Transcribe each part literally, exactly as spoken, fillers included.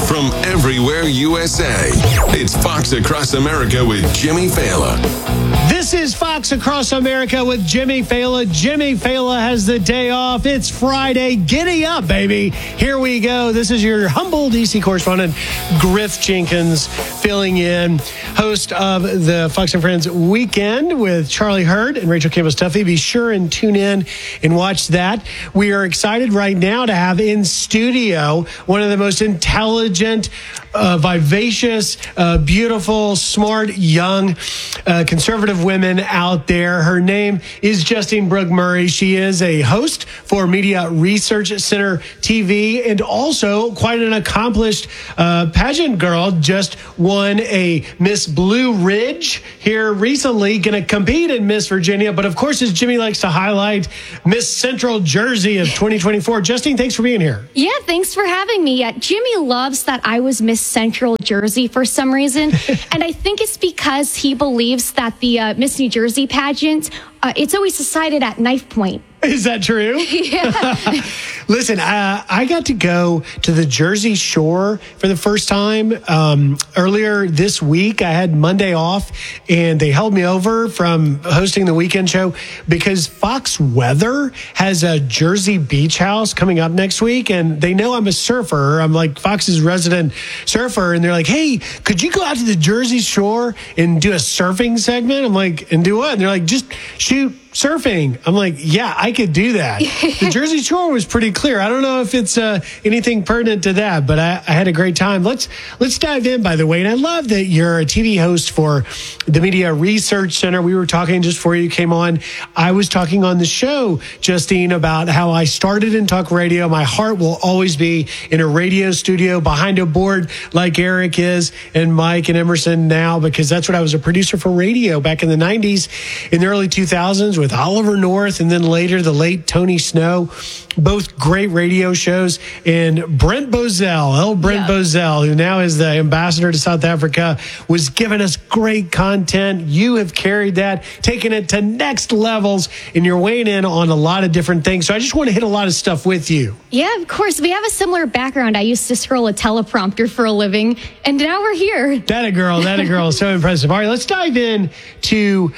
from everywhere U S A. It's Fox Across America with Jimmy Fallon. This is Fox Across America with Jimmy Fallon. Jimmy Fallon has the day off. It's Friday. Giddy up, baby. Here we go. This is your humble D C correspondent, Griff Jenkins, filling in, host of the Fox and Friends Weekend with Charlie Hurd and Rachel Campbell-Stuffy. Be sure and tune in and watch that. We are excited right now to have in studio one of the most intelligent, uh, vivacious, uh, beautiful, smart, young, uh, conservative women out there. Her name is Justine Brooke Murray. She is a host for Media Research Center T V and also quite an accomplished uh, pageant girl. Just won a Miss Blue Ridge here recently, going to compete in Miss Virginia. But of course, as Jimmy likes to highlight, Miss Central Jersey of twenty twenty-four. Justine, thanks for being here. Yeah, thanks for having me. Uh, Jimmy loves that I was Miss Central Jersey for some reason. And I think it's because he believes that the uh, Miss New Jersey pageant, uh, it's always decided at knife point. Is that true? Yeah. Listen, uh, I got to go to the Jersey Shore for the first time um, earlier this week. I had Monday off, and they held me over from hosting the weekend show because Fox Weather has a Jersey beach house coming up next week, and they know I'm a surfer. I'm like Fox's resident surfer, and they're like, hey, could you go out to the Jersey Shore and do a surfing segment? I'm like, and do what? And they're like, just shoot surfing. I'm like, yeah, I could do that. The Jersey Shore was pretty clear. I don't know if it's uh, anything pertinent to that, but I, I had a great time. Let's let's dive in, by the way. And I love that you're a T V host for the Media Research Center. We were talking just before you came on. I was talking on the show, Justine, about how I started in talk radio. My heart will always be in a radio studio behind a board like Eric is and Mike and Emerson now, because that's what I was a producer for radio back in the nineties, in the early two thousands with Oliver North, and then later the late Tony Snow. Both great radio shows. And Brent Bozell, El Brent yeah. Bozell, who now is the ambassador to South Africa, was giving us great content. You have carried that, taken it to next levels, and you're weighing in on a lot of different things. So I just want to hit a lot of stuff with you. Yeah, of course. We have a similar background. I used to scroll a teleprompter for a living, and now we're here. That a girl, that a girl. So impressive. All right, let's dive in to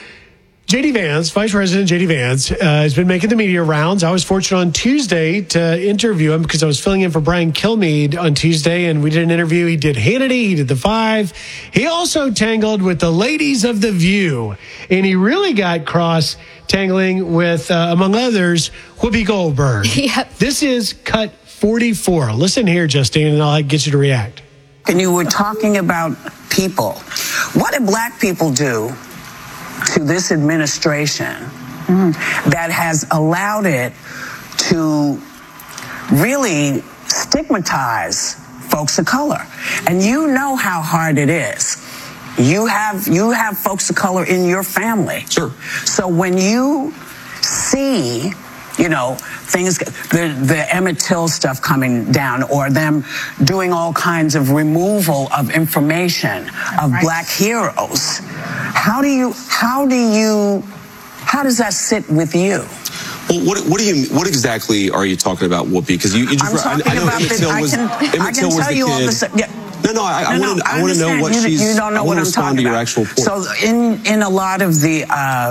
J D Vance, Vice President J D Vance, uh, has been making the media rounds. I was fortunate on Tuesday to interview him because I was filling in for Brian Kilmeade on Tuesday, and we did an interview. He did Hannity, he did The Five. He also tangled with the ladies of The View, and he really got cross tangling with, uh, among others, Whoopi Goldberg. Yep. This is cut forty-four. Listen here, Justine, and I'll get you to react. And you were talking about people. What do black people do to this administration mm. that has allowed it to really stigmatize folks of color? And you know how hard it is. You have you have folks of color in your family. Sure. So when you see, you know, things, the, the Emmett Till stuff coming down, or them doing all kinds of removal of information of right. black heroes, how do you, how do you, how does that sit with you? Well, what, what do you, what exactly are you talking about, Whoopi? Because you, you just, I'm talking I, I know about Emmett the, Till I was, can, Emmett I Till can was tell the you kid. all this. Yeah. No, no, I, no, I want to, I I want to know what you, she's, you don't know I what want to I'm respond talking to your about. actual point. So in, in a lot of the, uh,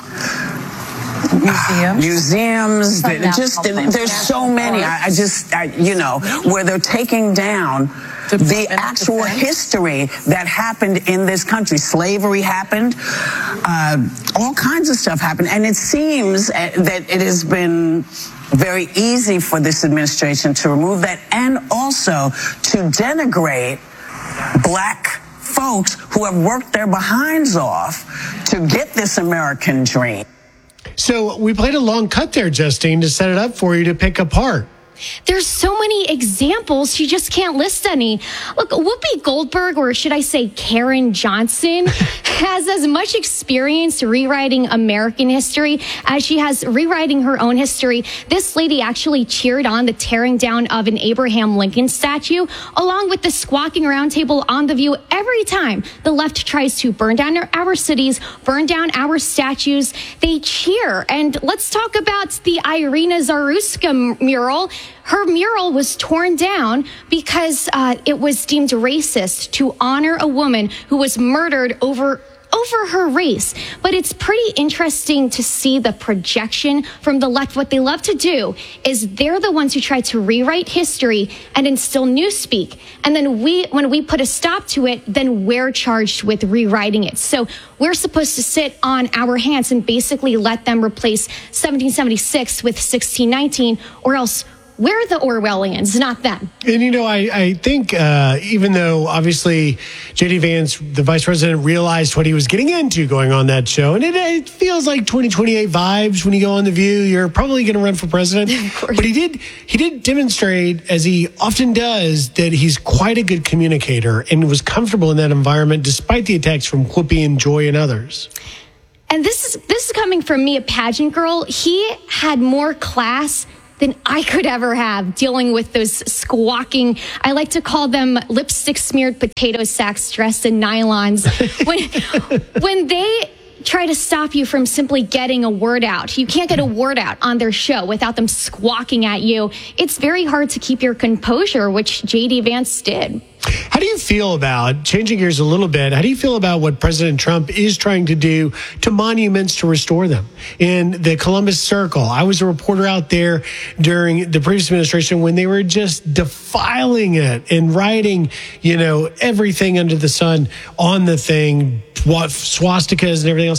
Museums, museums. That just there's so many. I, I just, I, you know, where they're taking down the, the actual defense. history that happened in this country. Slavery happened. Uh, all kinds of stuff happened, and it seems that it has been very easy for this administration to remove that, and also to denigrate black folks who have worked their behinds off to get this American dream. So we played a long cut there, Justine, to set it up for you to pick apart. There's so many examples, she just can't list any. Look, Whoopi Goldberg, or should I say Karen Johnson, has as much experience rewriting American history as she has rewriting her own history. This lady actually cheered on the tearing down of an Abraham Lincoln statue, along with the squawking roundtable on The View every time the left tries to burn down our, our cities, burn down our statues. They cheer. And let's talk about the Irina Zaruska mural. her mural was torn down because uh, it was deemed racist to honor a woman who was murdered over over her race. But it's pretty interesting to see the projection from the left. What they love to do is they're the ones who try to rewrite history and instill newspeak. And then we, when we put a stop to it, then we're charged with rewriting it. So we're supposed to sit on our hands and basically let them replace seventeen seventy-six with sixteen nineteen, or else we're the Orwellians, not them. And, you know, I, I think uh, even though obviously J D Vance, the vice president, realized what he was getting into going on that show, and it, it feels like twenty twenty-eight vibes when you go on The View, you're probably going to run for president. Of course. But he did, he did demonstrate, as he often does, that he's quite a good communicator and was comfortable in that environment despite the attacks from Whoopi and Joy and others. And this is, this is coming from me, a pageant girl. He had more class than I could ever have dealing with those squawking, I like to call them lipstick smeared potato sacks dressed in nylons. When, when they try to stop you from simply getting a word out, you can't get a word out on their show without them squawking at you. It's very hard to keep your composure, which J D Vance did. How do you feel about, changing gears a little bit, how do you feel about what President Trump is trying to do to monuments to restore them? In the Columbus Circle, I was a reporter out there during the previous administration when they were just defiling it and writing, you know, everything under the sun on the thing, swastikas and everything else.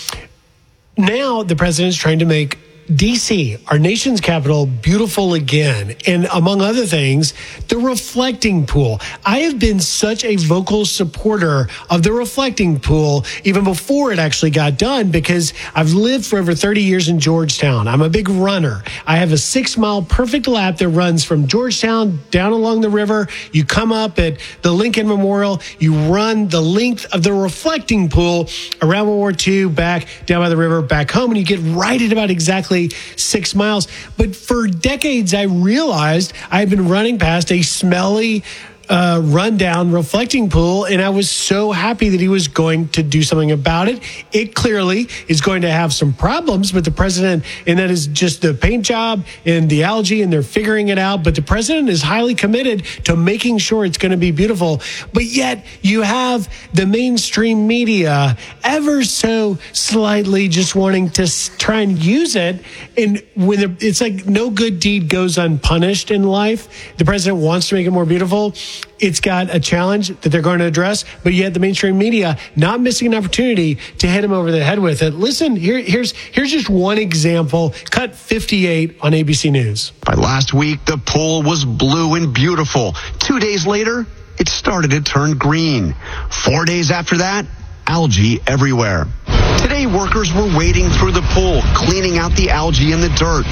Now the president is trying to make D C, our nation's capital, beautiful again. And among other things, the reflecting pool. I have been such a vocal supporter of the reflecting pool even before it actually got done, because I've lived for over thirty years in Georgetown. I'm a big runner. I have a six mile perfect lap that runs from Georgetown down along the river. You come up at the Lincoln Memorial, you run the length of the reflecting pool around World War Two, back down by the river, back home, and you get right at about exactly six miles. But for decades, I realized I've been running past a smelly, uh, rundown reflecting pool, and I was so happy that he was going to do something about it. It clearly is going to have some problems, but the president, and that is just the paint job and the algae, and they're figuring it out. But the president is highly committed to making sure it's going to be beautiful. But yet you have the mainstream media ever so slightly just wanting to try and use it. And when it's like no good deed goes unpunished in life, the president wants to make it more beautiful. It's got a challenge that they're going to address, but yet the mainstream media not missing an opportunity to hit him over the head with it. Listen, here, here's here's just one example. Cut fifty-eight on A B C News. By last week, the pool was blue and beautiful. Two days later, it started to turn green. Four days after that, algae everywhere. Today, workers were wading through the pool, cleaning out the algae and the dirt.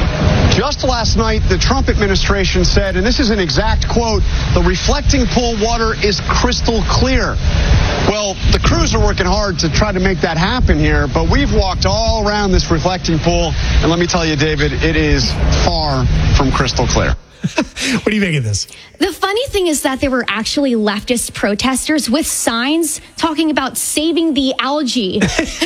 Just last night, the Trump administration said, and this is an exact quote, the reflecting pool water is crystal clear. Well, the crews are working hard to try to make that happen here, but we've walked all around this reflecting pool, and let me tell you, David, it is far from crystal clear. What do you make of this? The funny thing is that there were actually leftist protesters with signs talking about saving the algae.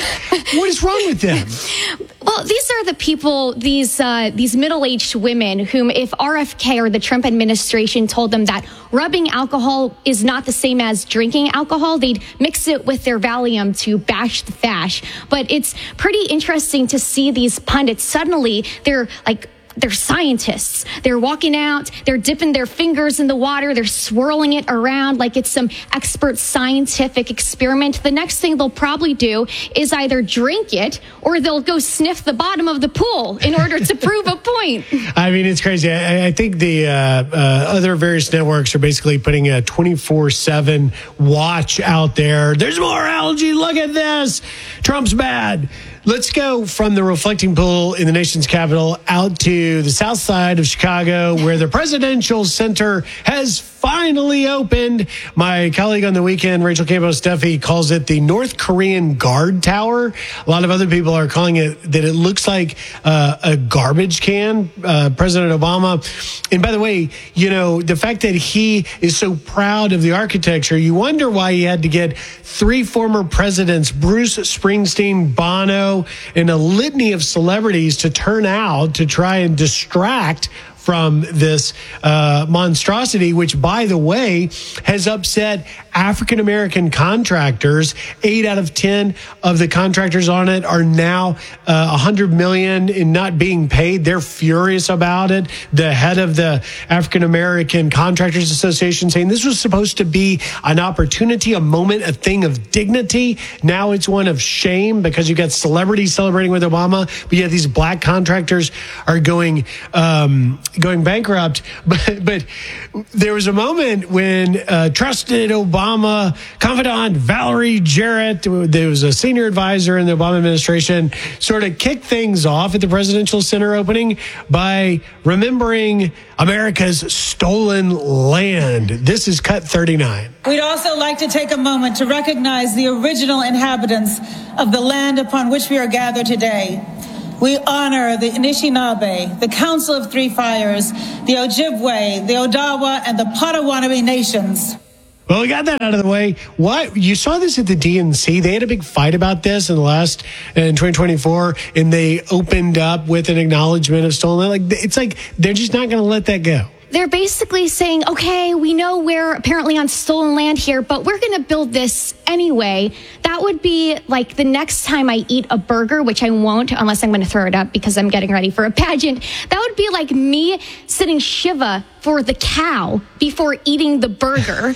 What is wrong with them? Well, these are the people, these uh, these middle-aged women whom, if R F K or the Trump administration told them that rubbing alcohol is not the same as drinking alcohol, they'd mix it with their Valium to bash the fash. But it's pretty interesting to see these pundits. Suddenly, they're like, they're scientists. They're walking out, they're dipping their fingers in the water, they're swirling it around like it's some expert scientific experiment. The next thing they'll probably do is either drink it or they'll go sniff the bottom of the pool in order to prove a point. I mean, it's crazy. I, I think the uh, uh, other various networks are basically putting a twenty-four seven watch out there. There's more algae. Look at this. Trump's bad. Let's go from the reflecting pool in the nation's capital out to the south side of Chicago, where the Presidential Center has finally opened. My colleague on the weekend, Rachel Campos-Duffy, calls it the North Korean Guard Tower. A lot of other people are calling it that it looks like uh, a garbage can, uh, President Obama. And by the way, you know, the fact that he is so proud of the architecture, you wonder why he had to get three former presidents, Bruce Springsteen, Bono, and a litany of celebrities to turn out to try and distract from this uh, monstrosity, which, by the way, has upset African-American contractors. Eight out of ten of the contractors on it are now uh, one hundred million dollars in not being paid. They're furious about it. The head of the African-American Contractors Association saying this was supposed to be an opportunity, a moment, a thing of dignity. Now it's one of shame because you've got celebrities celebrating with Obama, but yet these black contractors are going um, going bankrupt. But, but there was a moment when uh, trusted Obama confidant Valerie Jarrett, there was a senior advisor in the Obama administration, sort of kicked things off at the Presidential Center opening by remembering America's stolen land. This is cut thirty-nine. We'd also like to take a moment to recognize the original inhabitants of the land upon which we are gathered today. We honor the Anishinaabe, the Council of Three Fires, the Ojibwe, the Odawa, and the Potawatomi nations. Well, we got that out of the way. What you saw this at the D N C? They had a big fight about this in the last in twenty twenty-four, and they opened up with an acknowledgement of stolen land. Like it's like they're just not going to let that go. They're basically saying, okay, we know we're apparently on stolen land here, but we're going to build this anyway. That would be like the next time I eat a burger, which I won't unless I'm going to throw it up because I'm getting ready for a pageant. That would be like me sitting Shiva for the cow before eating the burger.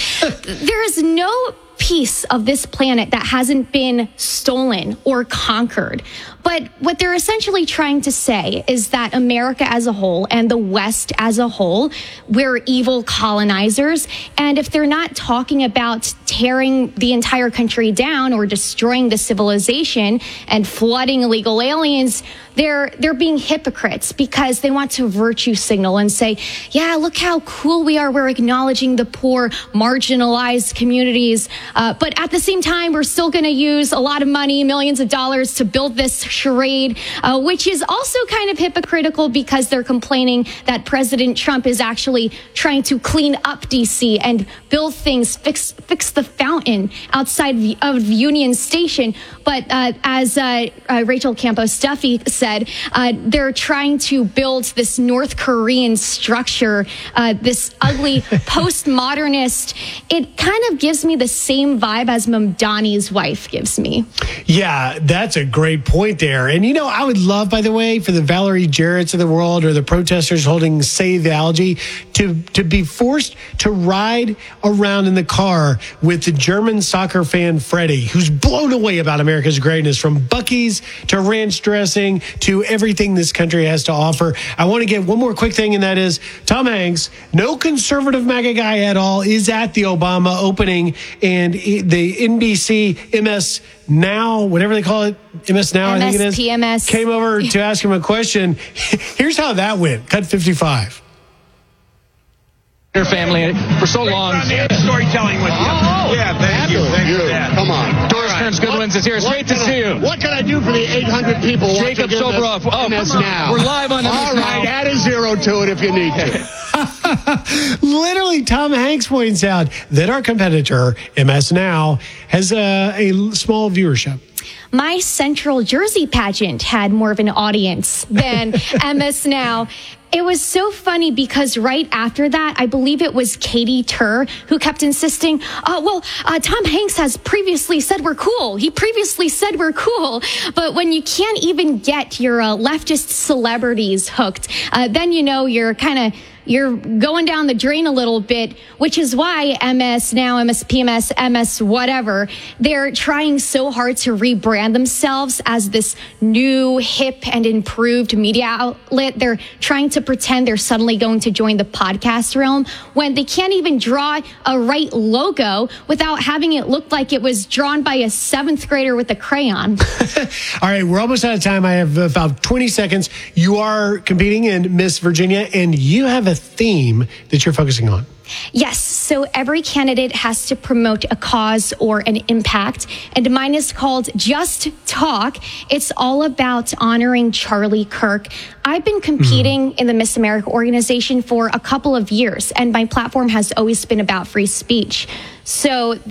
There is no piece of this planet that hasn't been stolen or conquered. But what they're essentially trying to say is that America as a whole and the West as a whole, we're evil colonizers. And if they're not talking about tearing the entire country down or destroying the civilization and flooding illegal aliens, they're they're being hypocrites because they want to virtue signal and say, yeah, look how cool we are. We're acknowledging the poor, marginalized communities. Uh, but at the same time, we're still going to use a lot of money, millions of dollars to build this charade, uh, which is also kind of hypocritical because they're complaining that President Trump is actually trying to clean up D C and build things, fix fix the fountain outside of Union Station. But uh, as uh, uh, Rachel Campos Duffy said, uh, they're trying to build this North Korean structure, uh, this ugly postmodernist. It kind of gives me the same vibe as Mamdani's wife gives me. Yeah, that's a great point there. And, you know, I would love, by the way, for the Valerie Jarretts of the world or the protesters holding Save the Algae to, to be forced to ride around in the car with the German soccer fan Freddie, who's blown away about America's greatness, from Buc-ee's to ranch dressing to everything this country has to offer. I want to get one more quick thing, and that is Tom Hanks, no conservative MAGA guy at all, is at the Obama opening, and the N B C M S Now, whatever they call it, M S Now, I think it is, P M S came over to ask him a question. Here's how that went. Cut fifty-five. Your family for so long. Storytelling with you. Oh, yeah, thank you. Thank you. Come on. Doris Kearns Goodwins is here. It's great to see you. What can I do for the eight hundred people Jacob watching Soboroff. Oh, M S Now? We're live on M S All Now. right, add a zero to it if you need to. Literally, Tom Hanks points out that our competitor, M S Now, has uh, a small viewership. My Central Jersey pageant had more of an audience than M S Now. It was so funny because right after that, I believe it was Katie Tur who kept insisting, uh, well, uh, Tom Hanks has previously said we're cool. He previously said we're cool. But when you can't even get your uh, leftist celebrities hooked, uh, then you know you're kind of you're going down the drain a little bit, which is why M S Now, M S P M S, M S whatever, they're trying so hard to rebrand themselves as this new, hip, and improved media outlet. They're trying to pretend they're suddenly going to join the podcast realm when they can't even draw a right logo without having it look like it was drawn by a seventh grader with a crayon. All right, we're almost out of time. I have about twenty seconds. You are competing in Miss Virginia, and you have a theme that you're focusing on. Yes. So every candidate has to promote a cause or an impact. And mine is called Just Talk. It's all about honoring Charlie Kirk. I've been competing mm. in the Miss America organization for a couple of years, and my platform has always been about free speech. So this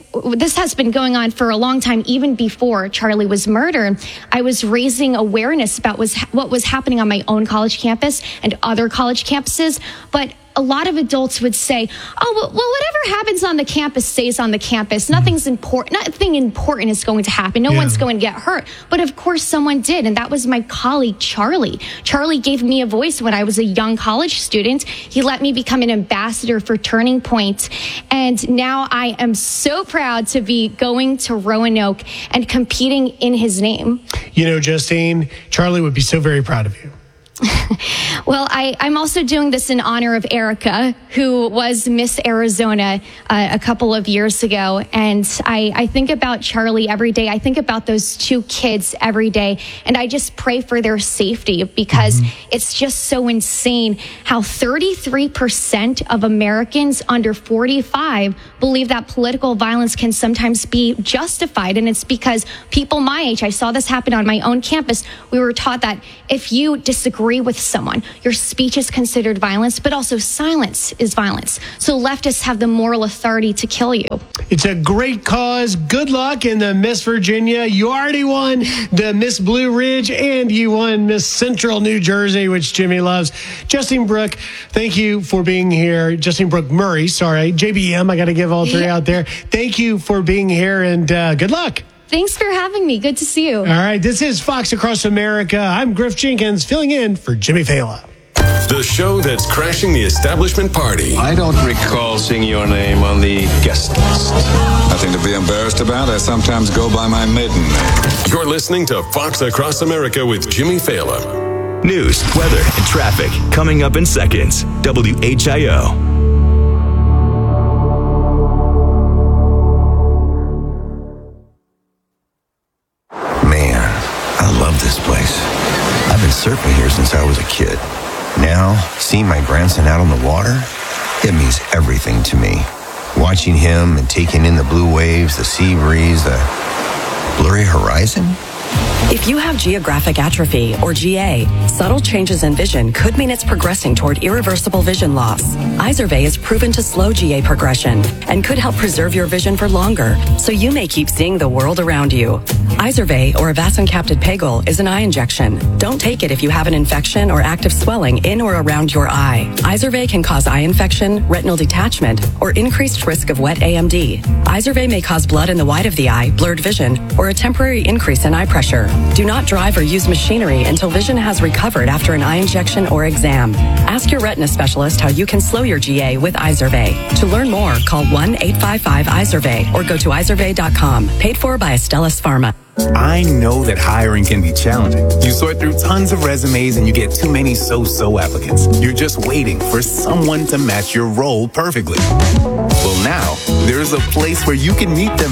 this has been going on for a long time, even before Charlie was murdered. I was raising awareness about was, what was happening on my own college campus and other college campuses. But a lot of adults would say, oh, well, whatever happens on the campus stays on the campus. Nothing's important. Nothing important is going to happen. No yeah. one's going to get hurt. But of course, someone did. And that was my colleague, Charlie. Charlie gave me a voice when I was a young college student. He let me become an ambassador for Turning Point. And now I am so proud to be going to Roanoke and competing in his name. You know, Justine, Charlie would be so very proud of you. Well, I, I'm also doing this in honor of Erica, who was Miss Arizona uh, a couple of years ago. And I, I think about Charlie every day. I think about those two kids every day. And I just pray for their safety because mm-hmm. it's just so insane how thirty-three percent of Americans under forty-five believe that political violence can sometimes be justified. And it's because people my age, I saw this happen on my own campus. We were taught that if you disagree with someone, your speech is considered violence, but also silence is violence. So leftists have the moral authority to kill you. It's a great cause. Good luck in the Miss Virginia. You already won the Miss Blue Ridge and you won Miss Central New Jersey, which Jimmy loves. Justine Brooke, thank you for being here. Justine Brooke Murray, sorry. J B M, I got to give all three yeah. out there. Thank you for being here and uh, good luck. Thanks for having me. Good to see you. All right. This is Fox Across America. I'm Griff Jenkins filling in for Jimmy Fallon. The show that's crashing the establishment party. I don't recall seeing your name on the guest list. Nothing to be embarrassed about. I sometimes go by my maiden name. You're listening to Fox Across America with Jimmy Fallon. News, weather, and traffic coming up in seconds. W H I O. This place. I've been surfing here since I was a kid. Now, seeing my grandson out on the water, it means everything to me. Watching him and taking in the blue waves, the sea breeze, the blurry horizon. If you have geographic atrophy, or G A, subtle changes in vision could mean it's progressing toward irreversible vision loss. Izervay is proven to slow G A progression and could help preserve your vision for longer, so you may keep seeing the world around you. Izervay, or avacincaptad pegol, is an eye injection. Don't take it if you have an infection or active swelling in or around your eye. Izervay can cause eye infection, retinal detachment, or increased risk of wet A M D. Izervay may cause blood in the white of the eye, blurred vision, or a temporary increase in eye pressure. Do not drive or use machinery until vision has recovered after an eye injection or exam. Ask your retina specialist how you can slow your G A with Izervay. To learn more, call one eight five five Izervay or go to izervay dot com. Paid for by Astellas Pharma. I know that hiring can be challenging. You sort through tons of resumes and you get too many so-so applicants. You're just waiting for someone to match your role perfectly. Well, now, there's a place where you can meet them